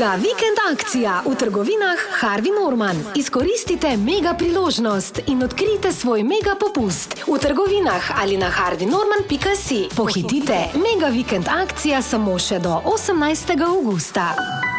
Mega vikend akcija v trgovinah Harvey Norman. Izkoristite mega priložnost in odkrijte svoj mega popust. V trgovinah ali na harveynorman.si. Pohitite, mega vikend akcija samo še do 18. avgusta.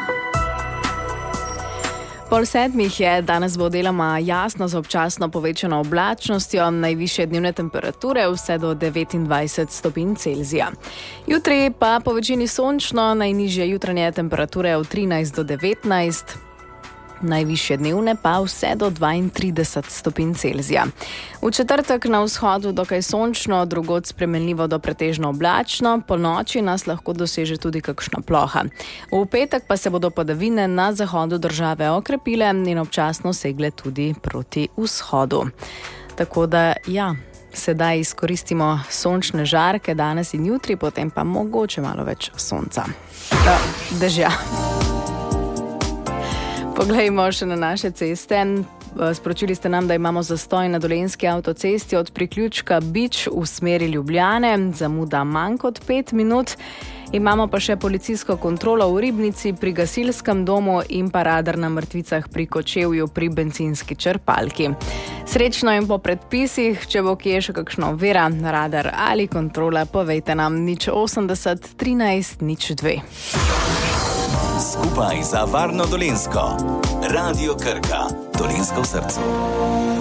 6:30 je, danes bo deloma jasno z občasno povečano oblačnostjo, najvišje dnevne temperature vse do 29 stopinj Celzija. Jutri pa po večini sončno, najnižje jutranje temperature od 13 do 19, najvišje dnevne pa vse do 32 stopinj Celzija. V četrtek na vzhodu dokaj sončno, drugod spremenljivo do pretežno oblačno, ponoči nas lahko doseže tudi kakšna ploha. V petek pa se bodo padavine na zahodu države okrepile in občasno segle tudi proti vzhodu. Tako da, sedaj izkoristimo sončne žarke danes in jutri, potem pa mogoče malo več sonca. Dežja. Poglejmo še na naše ceste. Sporočili ste nam, da imamo zastoj na Dolenjski avtocesti od priključka Bič v smeri Ljubljane, zamuda manj kot 5 minut. Imamo pa še policijsko kontrolo v Ribnici pri gasilskem domu in pa radar na Mrtvicah pri Kočevju pri bencinski črpalki. Srečno in po predpisih, če bo kje še kakšno ovira, radar ali kontrola, povejte nam 080 13 02. Skupaj za varno Dolenjsko. Radio Krka. Dolenjsko v srcu.